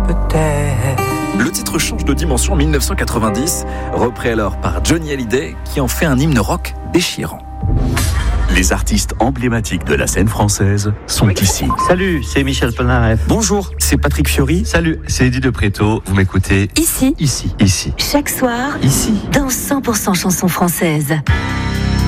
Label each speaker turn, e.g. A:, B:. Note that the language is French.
A: peut-être.
B: Le titre change de dimension en 1990, repris alors par Johnny Hallyday, qui en fait un hymne rock déchirant.
C: Les artistes emblématiques de la scène française sont ici.
D: Salut, c'est Michel Polnareff.
B: Bonjour, c'est Patrick Fiori.
C: Salut, c'est Eddie de Préto. Vous m'écoutez
E: Ici.
C: Ici.
E: Chaque soir.
C: Ici.
E: Dans 100% chansons françaises.